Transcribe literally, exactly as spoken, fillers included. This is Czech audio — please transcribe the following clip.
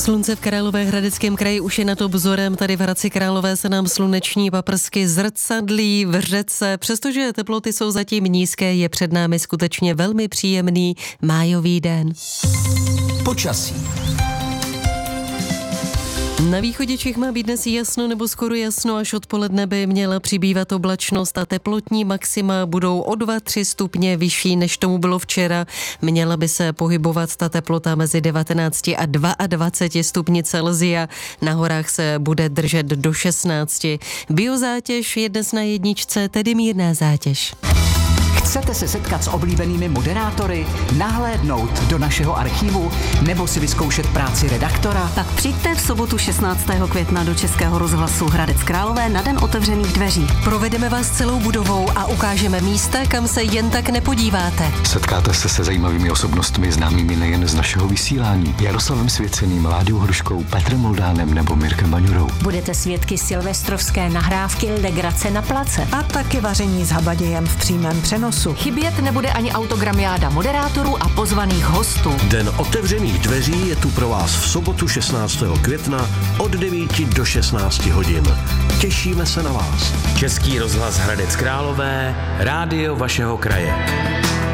Slunce v Královéhradeckém kraji už je nad obzorem, tady v Hradci Králové se nám sluneční paprsky zrcadlí v řece. Přestože teploty jsou zatím nízké, je před námi skutečně velmi příjemný májový den. Počasí. Na východě Čech má být dnes jasno nebo skoro jasno, až odpoledne by měla přibývat oblačnost a teplotní maxima budou o dva tři stupně vyšší, než tomu bylo včera. Měla by se pohybovat ta teplota mezi devatenácti a dvaceti dvěma stupni Celsia. Na horách se bude držet do šestnácti. Biozátěž je dnes na jedničce, tedy mírná zátěž. Chcete se setkat s oblíbenými moderátory, nahlédnout do našeho archivu nebo si vyzkoušet práci redaktora? Tak přijďte v sobotu šestnáctého května do Českého rozhlasu Hradec Králové na Den otevřených dveří. Provedeme vás celou budovou a ukážeme místa, kam se jen tak nepodíváte. Setkáte se se zajímavými osobnostmi známými nejen z našeho vysílání. Jaroslavem Svěceným, Láďou Hruškou, Petrem Moldánem nebo Mirkem Baňurou. Budete svědky silvestrovské nahrávky Legrace na place. A taky vaření s habadějem v přímém přenosu. Chybět nebude ani autogramiáda moderátorů a pozvaných hostů. Den otevřených dveří je tu pro vás v sobotu šestnáctého května od devíti do šestnácti hodin. Těšíme se na vás. Český rozhlas Hradec Králové, rádio vašeho kraje.